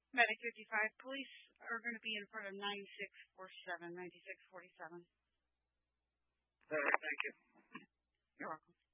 Medic 55, police are going to be in front of 9647, 9647. All right, thank you. You're welcome.